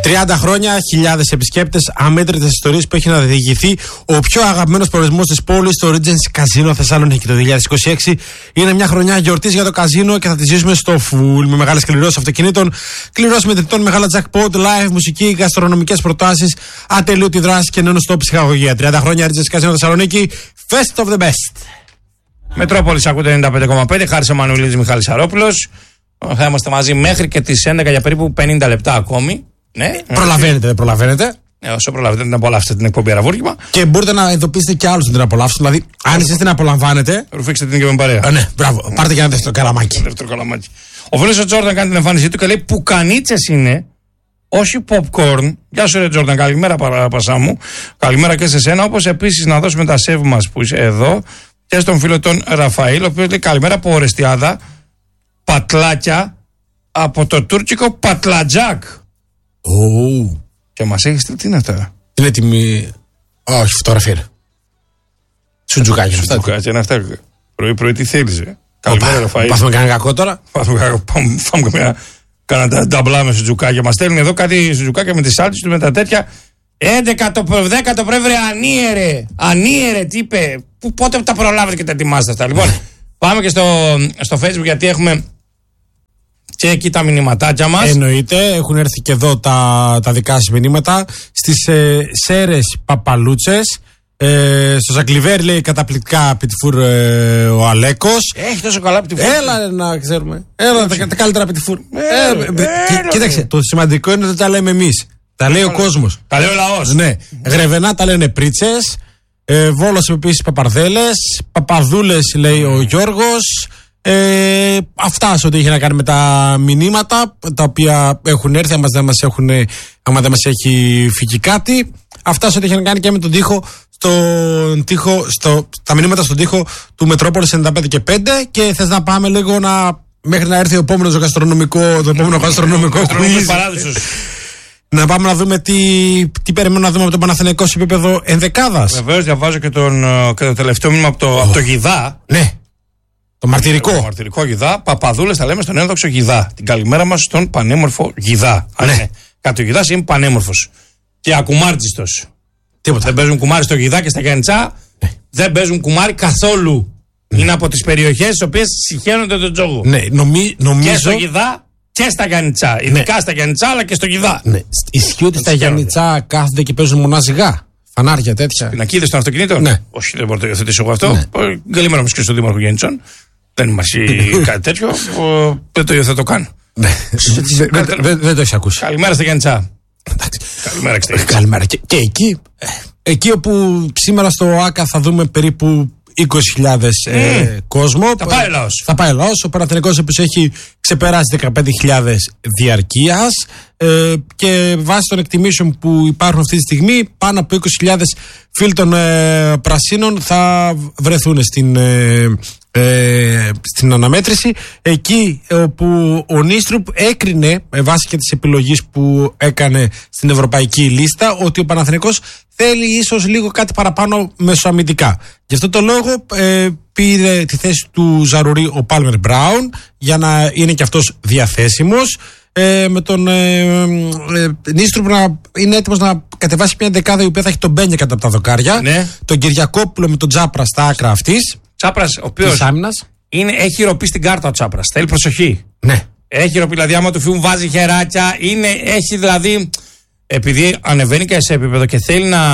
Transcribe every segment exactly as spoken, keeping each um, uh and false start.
τριάντα χρόνια, χιλιάδες επισκέπτες, αμέτρητες ιστορίες που έχει να διηγηθεί ο πιο αγαπημένος προορισμός της πόλης, το Regency Casino Θεσσαλονίκη. Το δύο χιλιάδες είκοσι έξι είναι μια χρονιά γιορτής για το καζίνο και θα τη ζήσουμε στο full με μεγάλες κληρώσεις αυτοκινήτων, κληρώσεις μετρητών, μεγάλα jackpot, live, μουσική, γαστρονομικές προτάσεις, ατελείωτη δράση και non-stop ψυχαγωγία. τριάντα χρόνια Regency Casino Θεσσαλονίκη, best of the best. Μετρόπολης ακούτε ενενήντα πέντε κόμμα πέντε, Χάρης Εμμανουηλίδης, Μιχάλης Σαρόπουλος. Θα είμαστε μαζί μέχρι και τις έντεκα για περίπου πενήντα λεπτά ακόμη. Ναι, προλαβαίνετε, δεν προλαβαίνετε. Ε, όσο προλαβαίνετε να απολαύσετε την εκπομπή Αραβούργημα. Και μπορείτε να ειδοποιήσετε και άλλους να την απολαύσουν. Δηλαδή, αν εσείς την απολαμβάνετε. Ρουφήξτε την και με παρέα. Α, ναι, μπράβο. Πάρτε και ένα δεύτερο καλαμάκι. Δεύτερο καλαμάκι. Ο φίλος ο Τζόρνταν κάνει την εμφάνισή του και λέει: Πουκανίτσες είναι, όχι popcorn. Γεια σου, ρε Τζόρνταν, καλημέρα παραπασά μου. Καλημέρα και σε σένα. Όπως επίσης να δώσουμε τα σεβ μας που είσαι εδώ και στον φίλο τον Ραφαήλ, ο οποίος λέει: Καλημέρα από Ορεστιάδα. Πατλάκια από το τουρκικό Πατλατζάκ. Oh. Και μας έχει στείλει, τι είναι αυτά. Είναι έτοιμη. Όχι, φωτογραφία είναι. Σουτζουκάκι, αυτά. Σουτζουκάκι είναι αυτά. Πρωί-πρωί τι θέλεις, ε. Καλημέρα, Ραφαήλ. Πάθουμε κανένα κακό τώρα. Πάθουμε καμία. Κάνα ταμπλά με σουτζουκάκια. Μας στέλνουν εδώ κάτι σουτζουκάκια με τις σάλτες του με τα τέτοια. έντεκα το δέκα το πρέπει, ανίερε. Ανίερε, τι είπε. Που, πότε τα προλάβετε και τα ετοιμάσετε αυτά. Λοιπόν, πάμε και στο, στο Facebook γιατί έχουμε. Και εκεί τα μηνυματάκια μας. Εννοείται, έχουν έρθει και εδώ τα, τα δικά σας μηνύματα. Στις ε, Σέρες Παπαλούτσες, ε, στο Ζακλιβέρι λέει καταπληκτικά πιτιφούρ ε, ο Αλέκος. Έχει τόσο καλά πιτιφούρ. Έλα να ξέρουμε. Έλα τα, τα καλύτερα πιτιφούρ. Ε, ε, ε, ε, κοίταξε, το σημαντικό είναι ότι τα λέμε εμείς. Τα λέει ο κόσμος. Τα λέει ο λαός. Ναι. Γρεβενά τα λένε πρίτσες. Ε, Βόλος επίσης Παπαρδέλες. Παπαδούλες λέει ο Γιώργος. Ε, αυτά σε ό,τι είχε να κάνει με τα μηνύματα τα οποία έχουν έρθει, άμα δεν μας, έχουν, άμα δεν μας έχει φύγει κάτι. Αυτά σε ό,τι είχε να κάνει και με τον τοίχο, στον τοίχο στο, τα μηνύματα στον τοίχο του Μετρόπολης ενενήντα πέντε και πέντε. Και θες να πάμε λίγο να, μέχρι να έρθει ο επόμενος γαστρονομικό, το επόμενο γαστρονομικό quiz. Να πάμε να δούμε τι, τι περιμένουμε να δούμε από τον Παναθηναϊκό σε επίπεδο ενδεκάδας. Βεβαίως, διαβάζω και, τον, και το τελευταίο μήνυμα από το, oh. από το Γιδά. Ναι. Το μαρτυρικό. Το μαρτυρικό Γιδά. Παπαδούλες τα λέμε στον ένδοξο Γιδά. Την καλημέρα μας στον πανέμορφο Γιδά. Ναι. Αν είναι κάτι ο Γιδάς, είναι πανέμορφος. Και ακουμάρτζιστος. Τίποτα. Δεν παίζουν κουμάρι στο Γιδά και στα Γιάννητσά. Ναι. Δεν παίζουν κουμάρι καθόλου. Ναι. Είναι από τις περιοχές στις οποίες συχαίνονται τον τζόγο. Ναι, νομί, νομίζω. Και στο Γιδά και στα Γιάννητσά. Ειδικά ναι. στα Γιάννητσά, αλλά και στο Γιδά. Ναι. Ισχύει ότι στα Γιάννητσά κάθονται και παίζουν μονά ζυγά. Φανάρια τέτοια. Πινακίδες των αυτοκινήτων. Ναι. Όχι, δεν μπορώ να το υιοθετήσω εγώ αυτό. Ναι. Καλημέρα μας και στον Δήμαρχο Γιάννητσών. Δεν είμαστε κάτι τέτοιο. Δεν το υιοθετώ καν. Δεν το έχει ακούσει. Καλημέρα στα Γιάννητσά. Καλημέρα και Καλημέρα. Και εκεί, εκεί όπου σήμερα στο ΆΚΑ θα δούμε περίπου είκοσι χιλιάδες κόσμο. Θα πάει ο λαός. Θα πάει ο λαός. Ο Παναθηναϊκός έχει ξεπεράσει δεκαπέντε χιλιάδες διαρκείας και βάσει των εκτιμήσεων που υπάρχουν αυτή τη στιγμή πάνω από είκοσι χιλιάδες φίλοι των πρασίνων θα βρεθούν στην Ε, στην αναμέτρηση εκεί όπου ο Νίστρουπ έκρινε με βάση και τις επιλογές που έκανε στην ευρωπαϊκή λίστα ότι ο Παναθηναϊκός θέλει ίσως λίγο κάτι παραπάνω μεσοαμυντικά. Γι' αυτό το λόγο ε, πήρε τη θέση του Ζαρουρί ο Πάλμερ Μπράουν για να είναι και αυτός διαθέσιμος, ε, με τον ε, ε, Νίστρουπ να είναι έτοιμος να κατεβάσει μια δεκάδα η οποία θα έχει τον Μπένια κατά από τα δοκάρια, ναι. τον Κυριακόπουλο με τον Τζάπρα στα άκρα αυτής. Τσάπρας, ο οποίος έχει ροπή στην κάρτα ο Τσάπρας. Θέλει προσοχή. Ναι. Έχει ροπή, δηλαδή άμα του φύγουν βάζει χεράκια. Είναι, έχει δηλαδή, επειδή ανεβαίνει και σε επίπεδο και θέλει να,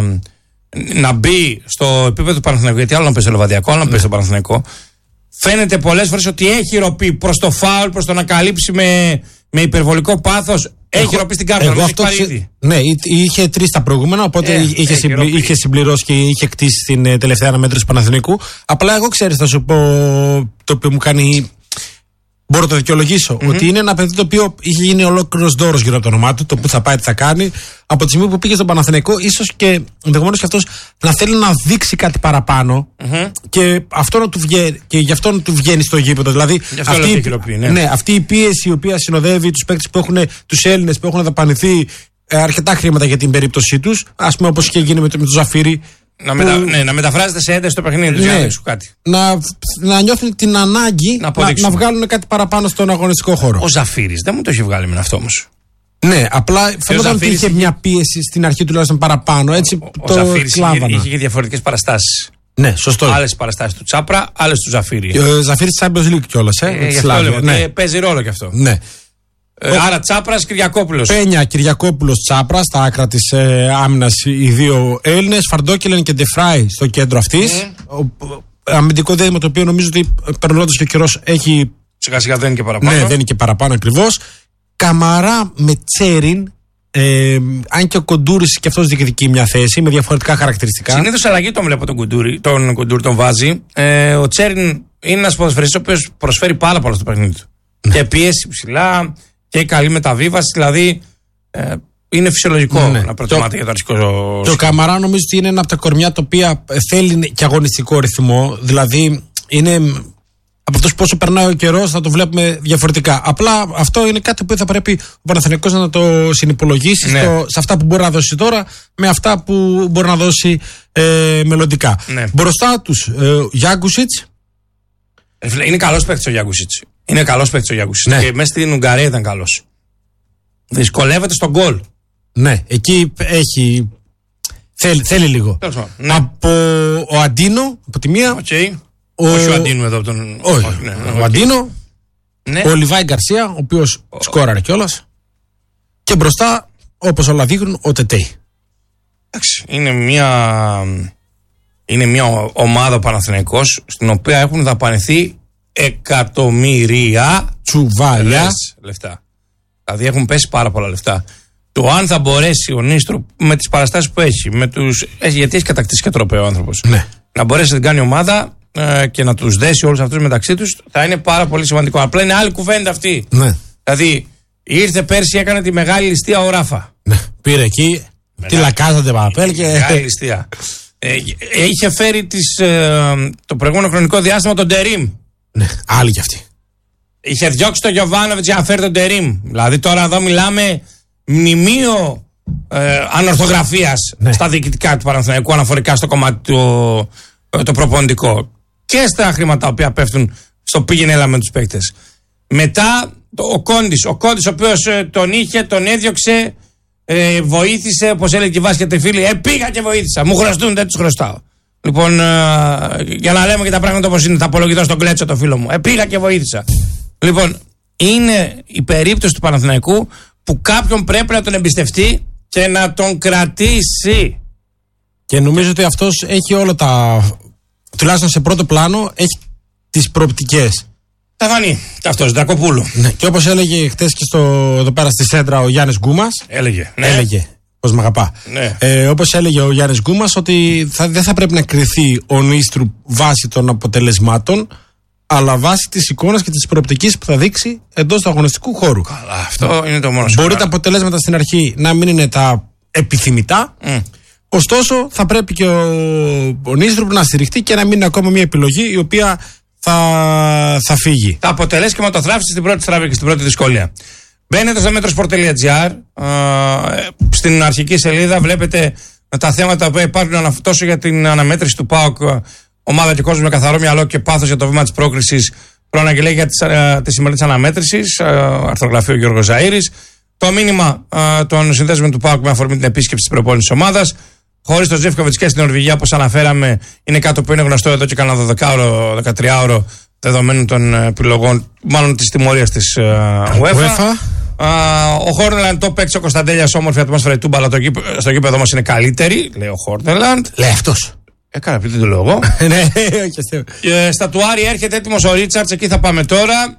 να μπει στο επίπεδο του Παναθηναϊκού, γιατί άλλο να παίζει στο Λεβαδιακό, άλλο να παίζει στο Παναθηναϊκό. Φαίνεται πολλές φορές ότι έχει ροπή προς το φάουλ, προς το να καλύψει με, με υπερβολικό πάθος. Έχει ροπή στην κάρτα. Εγώ αυτό ξε... Ναι, είχε τρεις τα προηγούμενα, οπότε ε, είχε, συμπλη... είχε συμπληρώσει και είχε κτίσει την ε, τελευταία αναμέτρηση του Παναθηναϊκού. Απλά εγώ ξέρεις, θα σου πω το οποίο μου κάνει. Μπορώ να το δικαιολογήσω. Mm-hmm. Ότι είναι ένα παιδί το οποίο είχε γίνει ολόκληρος δώρος γύρω από το όνομά του, το που θα πάει, τι θα κάνει. Από τη στιγμή που πήγε στον Παναθηναϊκό, ίσως και ενδεχομένως και αυτός να θέλει να δείξει κάτι παραπάνω mm-hmm. και, αυτό να του βγαίνει, και γι' αυτό να του βγαίνει στο γήπεδο. Δηλαδή, αυτή, η, χειροπή, ναι. Ναι, αυτή η πίεση η οποία συνοδεύει τους παίκτες που έχουν, τους Έλληνες που έχουν δαπανηθεί ε, αρκετά χρήματα για την περίπτωσή τους, ας πούμε όπως είχε γίνει με, με τον Ζαφύρι. Να, μετα... που... ναι, να μεταφράζεται σε ένταση στο παιχνίδι, ναι, να κάτι. Να, να νιώθουν την ανάγκη να, να, να βγάλουν κάτι παραπάνω στον αγωνιστικό χώρο. Ο Ζαφύρης δεν μου το έχει βγάλει με αυτό όμως. Ναι, απλά φαίνονταν ότι είχε μια πίεση στην αρχή τουλάχιστον παραπάνω. Έτσι ο, το κλάβανα. Είχε, είχε διαφορετικές παραστάσεις. Ναι, σωστό. Άλλες παραστάσεις του Τσάπρα, άλλες του Ζαφύρη. Ο Ζαφύρη τη Champions League κιόλας, ε. ε, Σλάβια, ναι. Και παίζει ρόλο κι αυτό. Ναι. Ε, άρα Τσάπρας, Κυριακόπουλος. Πένια, Κυριακόπουλος, Τσάπρα στα άκρα της ε, άμυνας οι δύο Έλληνες. Φαρντόκελεν και Ντεφράι στο κέντρο αυτής. Mm. Αμυντικό δίδυμο το οποίο νομίζω ότι περνώντας και ο καιρός έχει. Σιγά σιγά δεν είναι και παραπάνω. Ναι, δεν είναι και παραπάνω ακριβώς. Καμαρά με Τσέριν. Ε, αν και ο Κοντούρης και αυτός διεκδικεί μια θέση με διαφορετικά χαρακτηριστικά. Συνήθως αλλαγή τον βλέπω τον Κοντούρη, τον Κοντούρη τον βάζει. Ε, ο Τσέριν είναι ένας ποδοσφαιριστής ο οποίος προσφέρει πάρα πολλά στο παιχνίδι του. Ναι. Και πίεση ψηλά και καλή μεταβίβαση. Δηλαδή ε, είναι φυσιολογικό ναι. να προτιμάται για το αρχικό. Και ο Καμαρά νομίζω ότι είναι ένα από τα κορμιά τα οποία θέλει και αγωνιστικό ρυθμό. Δηλαδή είναι. Από αυτούς πόσο περνάει ο καιρός θα το βλέπουμε διαφορετικά. Απλά αυτό είναι κάτι που θα πρέπει ο Παναθηναϊκός να το συνυπολογίσει ναι. στο, σε αυτά που μπορεί να δώσει τώρα με αυτά που μπορεί να δώσει ε, μελλοντικά. Ναι. Μπροστά τους, ε, Γιάνκουσιτς. Είναι καλός παίκτης ο Γιάνκουσιτς. Είναι καλός παίκτης ο Γιάνκουσιτς. Ναι. Και μέσα στην Ουγγαρία ήταν καλός. Δυσκολεύεται στον γκολ. Ναι, εκεί έχει. Θέλει, θέλει λίγο. Ναι. Από ο Αντίνο, από τη μία. Okay. Ο... Όχι ο Αντίνο εδώ από τον. Όχι, Όχι ναι, ο okay. Αντίνο. Ναι. Ο Λιβάη Γκαρσία, ο οποίος ο... σκόραρε κιόλας. Και μπροστά, όπως όλα δείχνουν, ο Τετέι. Εντάξει, είναι μια. Είναι μια ομάδα Παναθηναϊκός στην οποία έχουν δαπανηθεί εκατομμύρια τσουβάλια λεφτά. Δηλαδή έχουν πέσει πάρα πολλά λεφτά. Το αν θα μπορέσει ο Νίστρο με τις παραστάσεις που έχει, με τους... γιατί έχει κατακτήσει και τροπαίο ο άνθρωπος, ναι. να μπορέσει να την κάνει ομάδα ε, και να τους δέσει όλους αυτούς μεταξύ τους, θα είναι πάρα πολύ σημαντικό. Απλά είναι άλλη κουβέντα αυτή. Ναι. Δηλαδή ήρθε πέρσι, έκανε τη μεγάλη ληστεία ο Ράφα. Ναι. Πήρε εκεί, τη λακάζατε Παπαπέλ και. Μεγάλη ληστεία. Ε, είχε φέρει τις, ε, το προηγούμενο χρονικό διάστημα τον Τερίμ. Ναι, άλλη κι αυτή. Είχε διώξει τον Γιοβάνοβιτς για να φέρει τον Τερίμ. Δηλαδή τώρα εδώ μιλάμε μνημείο ε, ανορθογραφίας ναι. στα διοικητικά του Παναθηναϊκού αναφορικά στο κομμάτι το, το προπονητικό και στα χρήματα τα οποία πέφτουν στο πήγαινε έλα με τους παίκτες. Μετά το, ο Κόντις, ο Κόντις ο οποίος ε, τον είχε, τον έδιωξε, ε, βοήθησε, όπως έλεγε και η Βάσια Τεφίλη, ε, πήγα και βοήθησα, μου χρωστούν, δεν τους χρωστάω. Λοιπόν, ε, για να λέμε και τα πράγματα όπως είναι, θα απολογηθώ στον Κλέτσο το φίλο μου, ε, πήγα και βοήθησα. Λοιπόν, είναι η περίπτωση του Παναθηναϊκού που κάποιον πρέπει να τον εμπιστευτεί και να τον κρατήσει. Και νομίζω ότι αυτός έχει όλα τα. Τουλάχιστον σε πρώτο πλάνο, έχει τις προοπτικές. Θα φανεί. Αυτός, Δρακοπούλου. Ναι. Και όπως έλεγε χτες και στο, εδώ πέρα στη Σέντρα ο Γιάννης Γκούμας. Έλεγε. Ναι. Έλεγε. Πώς μ' αγαπά. Ναι. Ε, όπως έλεγε ο Γιάννης Γκούμας, ότι θα, δεν θα πρέπει να κριθεί ο Νίστρου βάσει των αποτελεσμάτων, αλλά βάσει της εικόνας και της προοπτικής που θα δείξει εντός του αγωνιστικού χώρου. Καλά, αυτό είναι το μόνο. Μπορεί τα αποτελέσματα στην αρχή να μην είναι τα επιθυμητά. Mm. Ωστόσο, θα πρέπει και ο, ο Νίστρου να στηριχτεί και να μην είναι ακόμα μια επιλογή η οποία θα, θα φύγει. Θα αποτελέσει και ματοθράφηση στην πρώτη στραβή και στην πρώτη δυσκολία. Μπαίνετε στο μέτροσπορτ τελεία τζι άρ. Στην αρχική σελίδα βλέπετε τα θέματα που υπάρχουν τόσο για την αναμέτρηση του ΠΑΟΚ, ομάδα και κόσμο με καθαρό μυαλό και πάθος για το βήμα της πρόκρισης, προαναγγελία για τη σημερινή αναμέτρηση, αρθρογραφείο Γιώργος Ζαΐρης. Το μήνυμα α, των συνδέσμων του ΠΑΟΚ με αφορμή την επίσκεψη της προπόνησης ομάδας. Χωρίς το Ζεύκοβιτς και στην Νορβηγία, όπως αναφέραμε, είναι κάτι που είναι γνωστό εδώ και κανένα δωδεκάωρο, δεκατριάωρο δεδομένων των επιλογών, μάλλον της τιμωρίας της UEFA. Ο Χόρνελαντ το παίξει ο Κωνσταντέλιας, όμορφη ατμόσφαιρα του μπάλα, στο γήπεδο όμως είναι καλύτερη, λέει ο Χόρνελαντ. Λέει αυτός. Έκανα πει το λόγο. Ναι, όχι. Στα Τουάρι έρχεται έτοιμος ο Ρίτσαρτς, εκεί θα πάμε τώρα.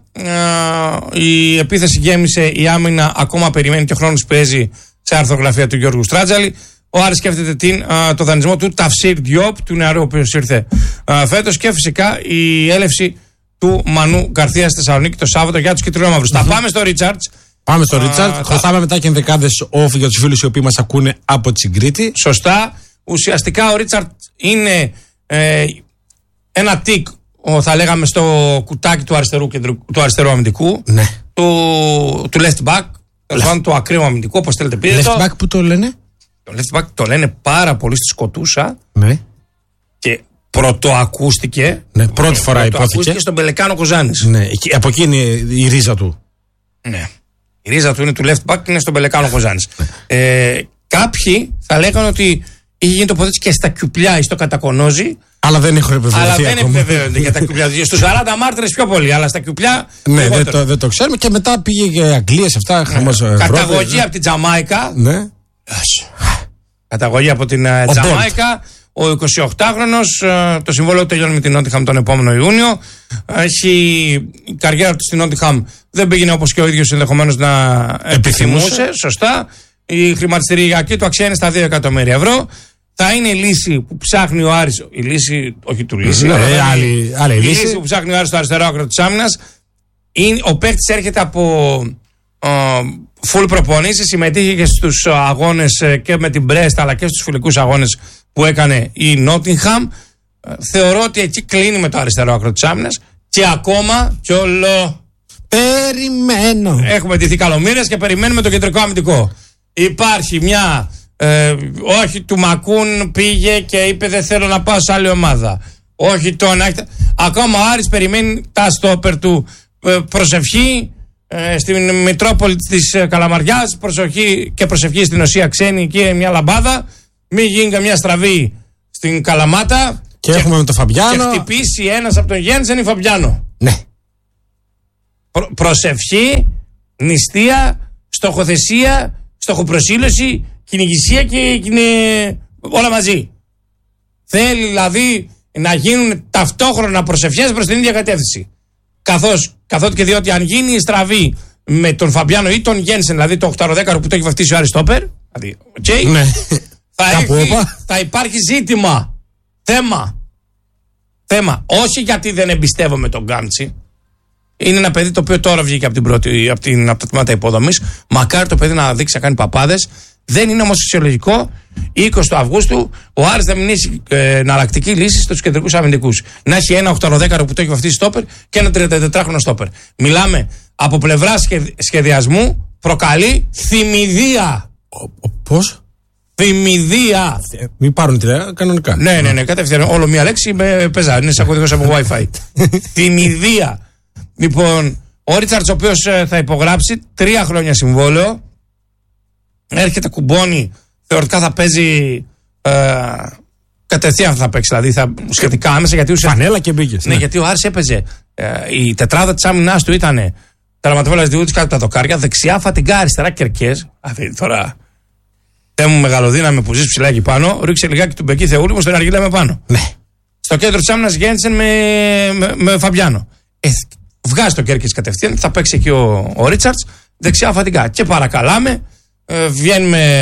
Η επίθεση γέμισε, η άμυνα ακόμα περιμένει και ο χρόνος παίζει, σε αρθρογραφία του Γιώργου Στράτζαλη. Ο Άρης σκέφτεται την, το δανεισμό του Ταυσίρ Διόπ, του νεαρού ο οποίος ήρθε φέτος, και φυσικά η έλευση του Μανού Γκαρθία στη Θεσσαλονίκη το Σάββατο για τους κυτρινόμαυρους. Θα πάμε στο Ρίτσαρτς. Πάμε στο Ρίτσαρτς. Χρωστάμε μετά και ενδεκάδες off για τους φίλους οι οποίοι μας ακούνε από τη Συγκρίτη. Σωστά. Ουσιαστικά ο Ρίτσαρτ είναι ε, ένα τικ, θα λέγαμε, στο κουτάκι του αριστερού, του αριστερού αμυντικού. Ναι. Του, του left back, left. του ακραίου αμυντικού, όπως θέλετε πείτε. Left back που το λένε. Το left back το λένε πάρα πολύ στη Σκοτούσα. Ναι. Και πρωτοακούστηκε. Ναι, πρώτη φορά υπόθηκε. Ακούστηκε στον Πελεκάνο Κοζάνης. Ναι, από εκεί είναι η ρίζα του. Ναι. Η ρίζα του είναι του left back, είναι στον Πελεκάνο Κοζάνης. ε, κάποιοι θα λέγανε ότι είχε γίνει τοποθέτηση και στα Κιουπλιά ή στο Κατακονόζη. Αλλά δεν έχουν επιβεβαιωθεί. Αλλά δεν επιβεβαιώνονται για τα Κιουπλιά. Στους σαράντα μάρτυρες πιο πολύ, αλλά στα Κιουπλιά. Ναι, δεν το, δεν το ξέρουμε. Και μετά πήγε και Αγγλία σε αυτά. Ναι. Καταγωγή από την Τζαμάικα. Ναι. Καταγωγή από την ο Τζαμάικα. Ο εικοσιοκτάχρονος, το συμβόλαιο του τελειώνει με την Νότιχαμ τον επόμενο Ιούνιο. Έχει η καριέρα του στην Νότιχαμ δεν πήγαινε όπως και ο ίδιος ενδεχομένως να επιθυμούσε. επιθυμούσε. Σωστά. Η χρηματιστηριακή του αξία είναι στα δύο εκατομμύρια ευρώ. Θα είναι η λύση που ψάχνει ο Άρης. Η λύση, όχι του λύση. Ναι, ναι, άλλη, άλλη η λύση. λύση που ψάχνει ο Άρης στο αριστερό άκρο της άμυνας. Ο παίκτης έρχεται από full προπονήσεις. Συμμετείχε και στους αγώνες και με την Μπρέστα αλλά και στους φιλικούς αγώνες που έκανε η Νότιγχαμ. Θεωρώ ότι εκεί κλείνει με το αριστερό άκρο της άμυνας. Και ακόμα κι όλο. Περιμένω. Έχουμε ντυθεί καλομοίρες και περιμένουμε το κεντρικό αμυντικό. Υπάρχει μια. Ε, όχι, του Μακούν πήγε και είπε δεν θέλω να πάω σε άλλη ομάδα. Όχι τον. Ακόμα ο Άρης περιμένει τα στόπερ του. Ε, προσευχή ε, στην Μητρόπολη της ε, Καλαμαριάς. Προσοχή και προσευχή στην Οσία Ξένη και μια λαμπάδα. Μην γίνει καμιά στραβή στην Καλαμάτα. Και, και έχουμε με τον Φαμπιάνο. Και χτυπήσει ένας από τον Γένσεν ή Φαμπιάνο. Ναι. Προ, προσευχή, νηστεία, στοχοθεσία, στοχοπροσήλωση, κυνηγησία και κυνε... όλα μαζί. Θέλει δηλαδή να γίνουν ταυτόχρονα προσευχές προς την ίδια κατεύθυνση. Καθώς, καθότι και διότι αν γίνει η στραβή με τον Φαμπιάνο ή τον Γένσεν, δηλαδή το οκταροδέκαρο που το έχει βαφτίσει ο Άρης Στόπερ, δηλαδή, okay, ναι. θα, έχει, θα υπάρχει ζήτημα, θέμα. Θέμα. Όχι γιατί δεν εμπιστεύομαι τον Γκάντσι. Είναι ένα παιδί το οποίο τώρα βγήκε από, την πρώτη, από, την, από τα τμήματα υποδομής. Μακάρι το παιδί να δείξει να κάνει παπάδες. Δεν είναι όμως φυσιολογικό είκοσι Αυγούστου ο Άρης να μην έχει ε, εναλλακτική λύση στους κεντρικούς αμυντικούς. Να έχει ένα οκταροδέκαρο που το έχει βαφτίσει στόπερ και ένα τριαντατετράχρονο στόπερ. Μιλάμε από πλευρά σχεδι, σχεδιασμού, προκαλεί θυμηδία. Πώς? Θυμηδία. Ε, μην πάρουν τηλέα, κανονικά. Ναι, ναι, ναι, κατευθείαν. Όλο μία λέξη με πεζά. Είναι σαν κωδικός από Wi-Fi. Θυμηδία. Λοιπόν, ο Ρίτσαρτς, ο οποίος ε, θα υπογράψει τρία χρόνια συμβόλαιο, έρχεται, κουμπώνει, θεωρητικά θα παίζει ε, κατευθείαν θα παίξει, δηλαδή θα, σχετικά άμεσα. Γιατί ουσιαστικά, φανέλα και μπήκες. Ναι, ναι, γιατί ο Άρης έπαιζε, ε, η τετράδα της άμυνάς του ήταν τερματοφύλακας διούτης κάτω από τα δοκάρια, δεξιά Φατιγκά, αριστερά Κερκές. Αυτή τώρα. Θε μου μεγαλοδύναμη που ζεις ψηλά εκεί πάνω, ρίξε λιγάκι του Μπεκί Θεούλη μου στον αργύλα με πάνω. Ναι. Στο κέντρο της άμυνας Γένσεν με, με, με Φαμπιάνο. Ε, βγάζει το Κέρκες κατευθείαν, θα παίξει εκεί ο, ο Ρίτσαρτς, δεξιά Φατιγκά. Και παρακαλάμε, ε, βγαίνουμε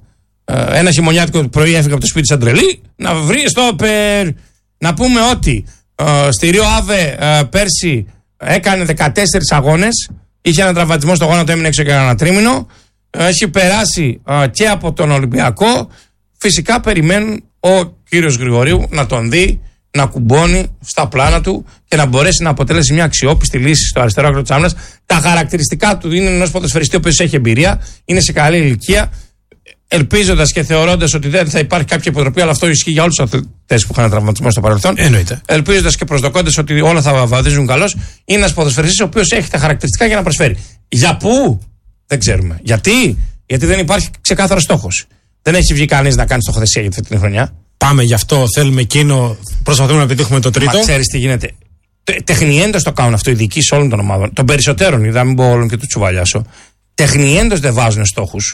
ε, ένα χειμωνιάτικο πρωί, έφυγα από το σπίτι σαν τρελή, να βρει στόπερ. Να πούμε ότι ε, στη Ρίο Άβε ε, πέρσι έκανε δεκατέσσερις αγώνες, είχε ένα τραυματισμό στο γόνατο, έμεινε έξω και ένα τρίμηνο. Έχει περάσει α, και από τον Ολυμπιακό. Φυσικά περιμένουν ο κύριος Γρηγορίου να τον δει να κουμπώνει στα πλάνα του και να μπορέσει να αποτελέσει μια αξιόπιστη λύση στο αριστερό άκρο της άμυνας. Τα χαρακτηριστικά του είναι ενός ποδοσφαιριστή ο οποίος έχει εμπειρία, είναι σε καλή ηλικία, ελπίζοντας και θεωρώντας ότι δεν θα υπάρχει κάποια υποτροπή, αλλά αυτό ισχύει για όλους τους αθλητές που είχαν τραυματισμό στο παρελθόν. Εννοείται. Ελπίζοντας και προσδοκώντας ότι όλα θα βαδίζουν καλώς, είναι ένας ποδοσφαιριστής ο οποίος έχει τα χαρακτηριστικά για να προσφέρει. Για πού? Δεν ξέρουμε. Γιατί? Γιατί δεν υπάρχει ξεκάθαρος στόχος. Δεν έχει βγει κανείς να κάνει στοχοθεσία για αυτή την χρονιά. Πάμε γι' αυτό, θέλουμε εκείνο, προσπαθούμε να πετύχουμε το τρίτο. Μα ξέρεις τι γίνεται. Τεχνιέντος το κάνουν αυτό οι διοικήσεις όλων των ομάδων. Των περισσότερων, είδα, μην πω όλων και του τσουβαλιάσω. Τεχνιέντος δεν βάζουν στόχους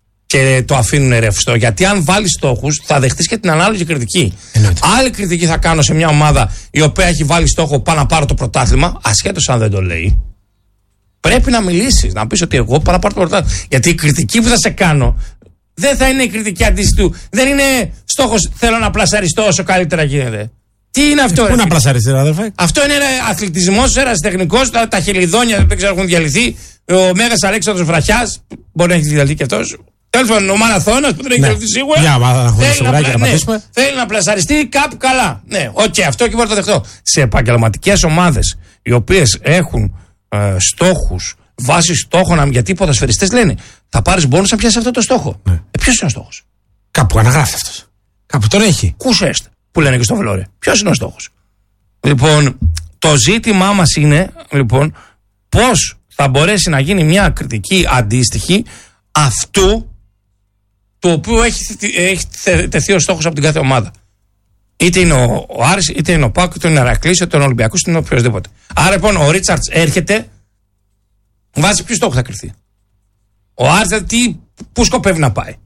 και το αφήνουν ρευστό. Γιατί αν βάλεις στόχους, θα δεχτείς και την ανάλογη κριτική. Εννοείται. Άλλη κριτική θα κάνω σε μια ομάδα η οποία έχει βάλει στόχο πάνω να πάρω το πρωτάθλημα, ασχέτως αν δεν το λέει. Πρέπει να μιλήσεις, να πεις ότι εγώ πάω να πάρω το πρωτάθλημα. Γιατί η κριτική που θα σε κάνω δεν θα είναι η κριτική αντίστοιχη του. Δεν είναι στόχος θέλω να πλασαριστώ όσο καλύτερα γίνεται. Τι είναι αυτό? Πού να πλασαριστεί, αδερφέ? Αυτό είναι αθλητισμός, ερασιτεχνικός, τα, τα χελιδόνια δεν ξέρω, έχουν διαλυθεί. Ο Μέγας Αλέξανδρος Βραχιάς, μπορεί να έχει διαλυθεί και αυτός. Τέλος πάντων, ο Μαραθώνας που δεν έχει διαλυθεί σίγουρα. Για να θέλει, να, να, ναι, θέλει να πλασαριστεί κάπου καλά. Ναι, οκ, okay, αυτό και μπορώ να το δεχτώ. Σε επαγγελματικές ομάδες οι οποίες έχουν ε, στόχους, βάσει στόχων, γιατί οι ποδοσφαιριστές λένε θα πάρεις μπόνους να πιάσεις αυτό το στόχο. Ναι. Ε, ποιος είναι ο στόχος? Κάπου αναγράφει αυτός. Κάπου τον έχει. Κουσέστε, που λένε και στο Βελόρε. Ποιος είναι ο στόχος? Λοιπόν, το ζήτημά μας είναι λοιπόν πώς θα μπορέσει να γίνει μια κριτική αντίστοιχη αυτού το οποίο έχει, έχει τεθεί ο στόχος από την κάθε ομάδα. Είτε είναι ο, ο Άρης, είτε είναι ο ΠΑΟΚ, είτε είναι ο Ηρακλής, είτε είναι ο Ολυμπιακός, είτε είναι οποιοδήποτε. Άρα λοιπόν ο Ρίτσαρτς έρχεται, βάζει ποιο στόχο θα κρυφθεί. Ο Άρης τι, πού σκοπεύει να πάει.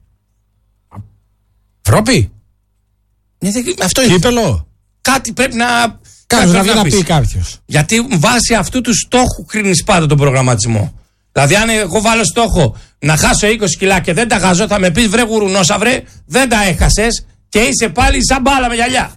Ευρώπη. Αυτό είναι. Κύπελο. Κάτι πρέπει να. Κάποιος να, να πει κάποιος. Γιατί βάσει αυτού του στόχου κρίνεις πάντα τον προγραμματισμό. Δηλαδή, αν εγώ βάλω στόχο να χάσω είκοσι κιλά και δεν τα χάσω, θα με πει βρε γουρουνόσα, βρε, δεν τα έχασες και είσαι πάλι σαν μπάλα με γυαλιά.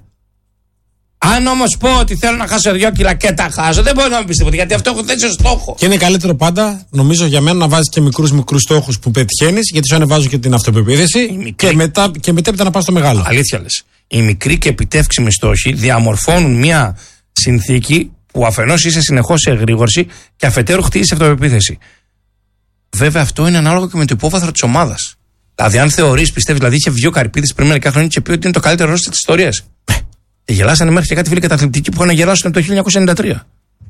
Αν όμως πω ότι θέλω να χάσω δύο κιλά και τα χάσω, δεν μπορεί να με πει τίποτα, γιατί αυτό έχω θέσει στόχο. Και είναι καλύτερο πάντα, νομίζω για μένα, να βάζεις και μικρούς μικρούς στόχους που πετυχαίνεις, γιατί σου ανεβάζουν και την αυτοπεποίθηση μικρή... και, μετά, και μετέπειτα να πας στο μεγάλο. Αλήθεια λες. Οι μικροί και επιτεύξιμοι στόχοι διαμορφώνουν μια συνθήκη που αφενός είσαι συνεχώς σε εγρήγορση και αφετέρου χτίζεις αυτοπεποίθηση. Βέβαια, αυτό είναι ανάλογο και με το υπόβαθρο της ομάδας. Δηλαδή, αν θεωρείς, πιστεύεις, δηλαδή, είχε βγει ο Καρυπίδης πριν μερικά χρόνια και πει ότι είναι το καλύτερο ρόστερ της ιστορίας. Και γελάσανε μέχρι και κάτι φίλοι καταθλιπτικοί που είχαν γελάσει το χίλια εννιακόσια ενενήντα τρία.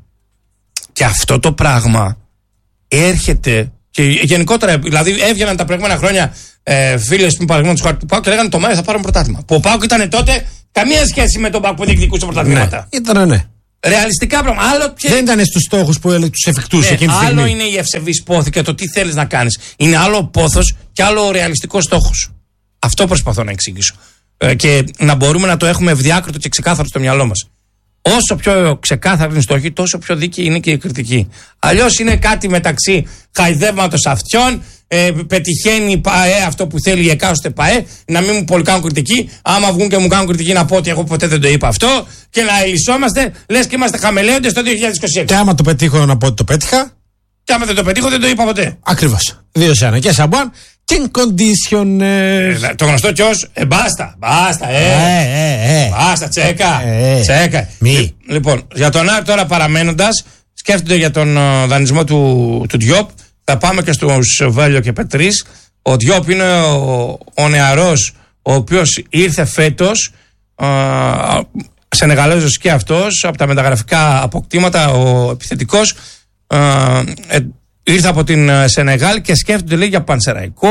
Και αυτό το πράγμα έρχεται. Και γενικότερα, δηλαδή, έβγαιναν τα προηγούμενα χρόνια ε, φίλε που παραδείγματος χάρη του ΠΑΟΚ και λέγανε το Μάιο θα πάρουμε πρωτάθλημα. Που ο ΠΑΟΚ ήταν τότε καμία σχέση με τον ΠΑΟΚ που διεκδικούσε πρωταθλήματα. Ναι, ήτανε, ναι. Ρεαλιστικά πράγματα. Άλλο ποια... Δεν ήταν στους στόχους που τους εφικτούσε ναι, εκείνη τη στιγμή. Άλλο είναι η ευσεβής πόθη και το τι θέλεις να κάνεις. Είναι άλλο ο πόθος και άλλο ο ρεαλιστικός στόχος. Αυτό προσπαθώ να εξηγήσω. Ε, και να μπορούμε να το έχουμε ευδιάκριτο και ξεκάθαρο στο μυαλό μας. Όσο πιο ξεκάθαρη είναι η στόχη, τόσο πιο δίκαιη είναι και η κριτική. Αλλιώς είναι κάτι μεταξύ χαϊδεύματος αυτιών, ε, πετυχαίνει ΠΑΕ αυτό που θέλει η εκάστοτε ΠΑΕ, να μην μου πολύ κάνουν κριτική. Άμα βγουν και μου κάνουν κριτική, να πω ότι εγώ ποτέ δεν το είπα αυτό και να ελισσόμαστε, λες και είμαστε χαμελέοντες το δύο χιλιάδες είκοσι έξι. Και άμα το πετύχω, να πω ότι το πέτυχα. Και άμα δεν το πετύχω, δεν το είπα ποτέ. Ακριβώς. Δύο σε ένα. Και σαμπουάν και condition. Ε, το γνωστό κι ως ε, μπάστα. Μπάστα, ε. Ε, ε, ε. Μπάστα, τσέκα. Ε, ε. Τσέκα. Μη. Λοιπόν, για τον Άρη τώρα παραμένοντας, σκέφτονται για τον uh, δανεισμό του, του Διόπ. Θα πάμε και στους Βέλιο και Πετρίς. Ο Διόπ είναι ο, ο νεαρός, ο οποίος ήρθε φέτος. Uh, Σενεγαλέζος και αυτός, από τα μεταγραφικά αποκτήματα, ο επιθετικός. Uh, ε, ήρθε από την Σενεγάλ και σκέφτονται λέει για Πανσεραϊκό,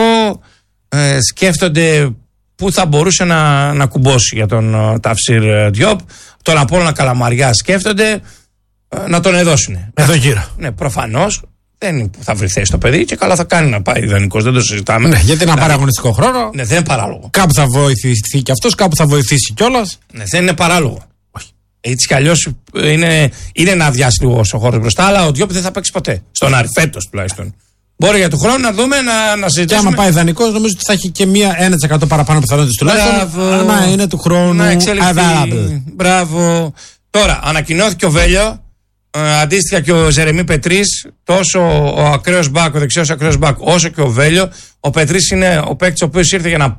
ε, σκέφτονται πού θα μπορούσε να, να κουμπώσει για τον uh, Ταυσίρ Διόπ. Τον Απόλλωνα Καλαμαριά σκέφτονται uh, να τον εδώσουν. Εδώ γύρω. Ναι, προφανώς δεν είναι που θα βρει θέση το παιδί και καλά θα κάνει να πάει ιδανικός, δεν το συζητάμε. Ναι, γιατί να δηλαδή, πάρει αγωνιστικό χρόνο. Ναι, δεν είναι παράλογο. Κάπου θα βοηθηθεί και αυτός, κάπου θα βοηθήσει κιόλας. Ναι, δεν είναι παράλογο. Έτσι κι αλλιώς είναι, είναι ένα διάστημα ο χώρος μπροστά, αλλά ο Διόπ δεν θα παίξει ποτέ. Στον Άρη, φέτος τουλάχιστον. Μπορεί για του χρόνου να δούμε, να, να συζητήσουμε. Και άμα πάει ιδανικός, νομίζω ότι θα έχει και μία ένα τοις εκατό παραπάνω πιθανότητες τουλάχιστον. Να είναι του χρόνου. Να εξελιχθεί. Μπράβο. Τώρα, ανακοινώθηκε ο Βέλιο, ε, αντίστοιχα και ο Ζερεμί Πετρίς, τόσο ο ακραίος μπακ, ο δεξιός ακραίος μπακ, όσο και ο Βέλιο. Ο Πετρίς είναι ο παίκτης ο οποίος ήρθε για να,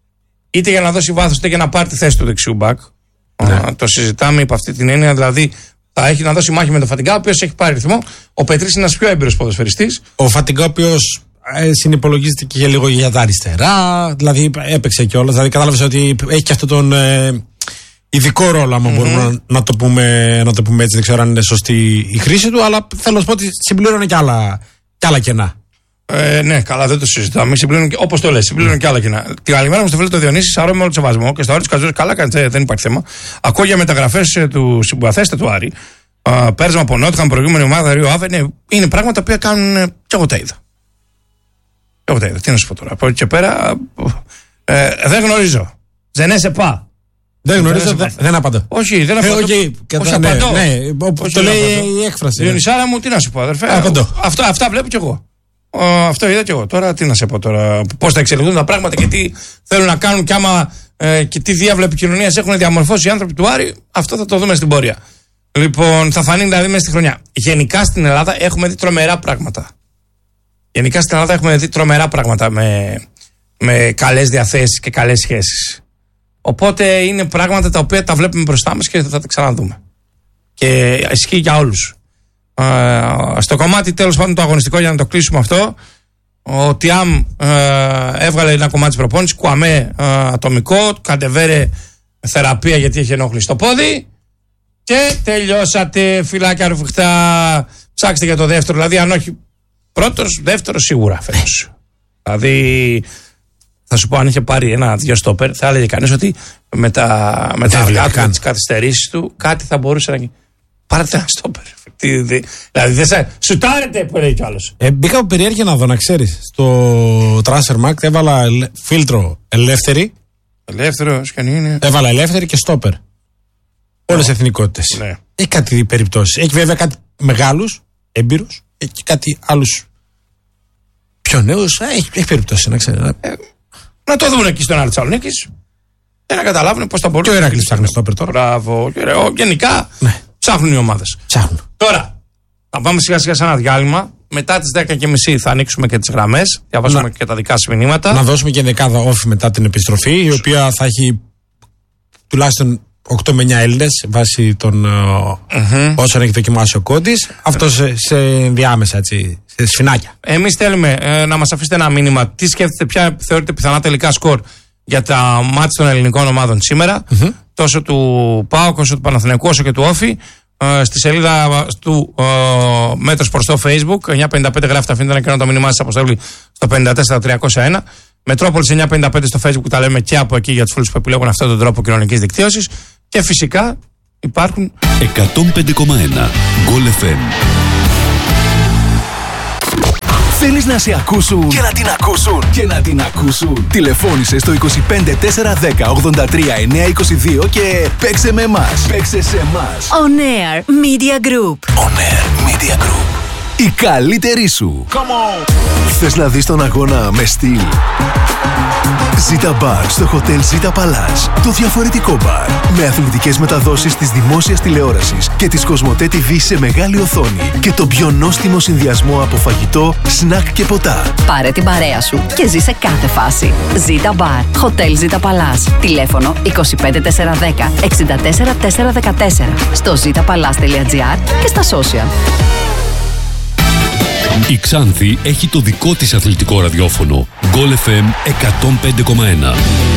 είτε για να δώσει βάθος, είτε για να πάρει τη θέση του δεξιού μπακ. Ναι. Uh, το συζητάμε υπό αυτή την έννοια, δηλαδή θα έχει να δώσει μάχη με τον Φατιγκά, ο οποίος έχει πάρει ρυθμό. Ο Πετρίς είναι ένας πιο έμπειρος ποδοσφαιριστής. Ο Φατιγκά, ο οποίος ε, συνυπολογίζεται και για λίγο για τα αριστερά, δηλαδή έπαιξε κιόλας. Δηλαδή κατάλαβε ότι έχει και αυτόν τον ε, ειδικό ρόλο, άμα mm-hmm. μπορούμε να, να, το πούμε, να το πούμε έτσι. Δεν ξέρω αν είναι σωστή η χρήση του, αλλά θέλω να σου πω ότι συμπλήρωνε κι άλλα, κι άλλα κενά. Ε, ναι, καλά, δεν το συζητάμε. Όπως το λες, συμπλήρωνε και άλλα κοινά. Την καλημέρα μου στο φίλο του Διονύση, σαρώ με όλο το σεβασμό και στα όρια του Καζούς, καλά κάνετε, δεν υπάρχει θέμα. Ακούω για μεταγραφές του συμπαθέστατου Άρη. Α, πέρασμα από Νότιχαμ, προηγούμενη ομάδα, Ρίο Άβε. Ναι, είναι πράγματα που κάνουν και εγώ τα είδα. Και εγώ τα είδα. Τι να σου πω τώρα. Από εκεί και πέρα ε, δεν γνωρίζω. Δεν σε πά. Δεν γνωρίζω, δεν, δεν απαντώ. Όχι, δεν απαντώ. Ε, okay, όχι, απαντώ. Ναι, όπως το λέει η έκφραση. Διονυσάρα μου, τι να σου πω, αδερφέ. Αυτά, αυτά βλέπω κι εγώ. Uh, αυτό είδα και εγώ. Τώρα τι να σε πω τώρα. Πώς θα εξελιχθούν τα πράγματα και τι θέλουν να κάνουν και άμα ε, και τι διάβλο επικοινωνίας έχουν διαμορφώσει οι άνθρωποι του Άρη. Αυτό θα το δούμε στην πορεία. Λοιπόν, θα φανεί δηλαδή μέσα στη χρονιά. Γενικά στην Ελλάδα έχουμε δει τρομερά πράγματα. Γενικά στην Ελλάδα έχουμε δει τρομερά πράγματα με, με καλές διαθέσεις και καλές σχέσεις. Οπότε είναι πράγματα τα οποία τα βλέπουμε μπροστά μας και θα τα ξαναδούμε. Και ισχύει για όλους. Uh, στο κομμάτι τέλος πάντων το αγωνιστικό, για να το κλείσουμε αυτό, ο Τιάμ uh, έβγαλε ένα κομμάτι της προπόνησης, Κουαμέ uh, ατομικό, Καντεβέρε θεραπεία γιατί έχει ενόχληση στο πόδι και τελειώσατε, φιλάκια ρουφιχτά. ψάξτε για το δεύτερο. Δηλαδή, αν όχι πρώτος, δεύτερος σίγουρα φέτος. Δηλαδή, θα σου πω, αν είχε πάρει ένα-δύο στόπερ, θα έλεγε κανείς ότι με τα, με τα αυγά τις καθυστερήσεις του κάτι θα μπορούσε να. Πάρετε ένα στόπερ. Δηλαδή, δεν σε. Σουτάρετε, που λέει κι άλλος. Ε, μπήκα από περιέργεια να δω, να ξέρεις. Στο Transfermarkt έβαλα φίλτρο ελεύθερη. Ελεύθερο, σκανή είναι. Έβαλα ελεύθερη και στόπερ. Όλες οι εθνικότητες. Ναι. Έχει κάτι περιπτώσεις. Έχει βέβαια κάτι μεγάλους, έμπειρους, έχει και κάτι άλλους πιο νέους. Έχει, έχει περιπτώσεις, να ξέρει. Ε, να το δουν εκεί στον Άρη Θεσσαλονίκης. Για να καταλάβουν πώς θα μπορούν. Και ο Ηράκλης ψάχνει στόπερ τώρα. Μπράβο. Γενικά ναι. ψάχνουν οι ομάδες. Ψάχνουν. Τώρα, θα πάμε σιγά σιγά σε ένα διάλειμμα. Μετά τις δέκα και μισή θα ανοίξουμε και τις γραμμές. Διαβάσουμε να, και τα δικά σας μηνύματα. Να δώσουμε και δεκάδα όφη μετά την επιστροφή, η οποία θα έχει τουλάχιστον οκτώ με εννιά Έλληνες βάσει των mm-hmm. όσων έχει δοκιμάσει ο Κόντης. Αυτό σε, σε διάμεσα, έτσι, σε σφινάκια. Εμείς θέλουμε ε, να μας αφήσετε ένα μήνυμα. Τι σκέφτεται, ποια θεωρείτε πιθανά τελικά σκορ για τα μάτς των ελληνικών ομάδων σήμερα. Mm-hmm. Τόσο του ΠΑΟΚ, όσο του Παναθηναϊκού, όσο και του Όφη. Ε, στη σελίδα του ε, Μέτρος προς το Facebook. εννιά πενήντα πέντε γράφετε, αφήνετε ένα καινούργιο το μήνυμά σας, αποστολή στο πέντε τέσσερα τριακόσια ένα. Μετρόπολης εννιά πενήντα πέντε στο Facebook, που τα λέμε και από εκεί για τους φίλους που επιλέγουν αυτόν τον τρόπο κοινωνικής δικτύωσης. Και φυσικά υπάρχουν εκατόν πέντε κόμμα ένα Γκολ εφ εμ. Θέλεις να σε ακούσουν και να την ακούσουν και να την ακούσουν. Τηλεφώνησε στο είκοσι πέντε τέσσερα δέκα ογδόντα τρία εννιακόσια είκοσι δύο και παίξε με εμάς. Παίξε σε εμάς. On Air Media Group. On Air Media Group. Η καλύτερη σου. Come on. Θες να δεις τον αγώνα με στυλ? Ζήτα Μπαρ στο Hotel Ζήτα Παλάς. Το διαφορετικό μπαρ. Με αθλητικές μεταδόσεις της δημόσιας τηλεόρασης και της Κοσμοτέ τι βι σε μεγάλη οθόνη. Και το πιο νόστιμο συνδυασμό από φαγητό, σνακ και ποτά. Πάρε την παρέα σου και ζήσε κάθε φάση. Ζήτα Μπαρ. Hotel Ζήτα Παλάς. Τηλέφωνο είκοσι πέντε τέσσερα δέκα εξήντα τέσσερα τέσσερα δεκατέσσερα. Στο ζήτα παλάς τελεία τζι άρ και στα social. Η Ξάνθη έχει το δικό της αθλητικό ραδιόφωνο. Γκολ εφ εμ εκατόν πέντε κόμμα ένα.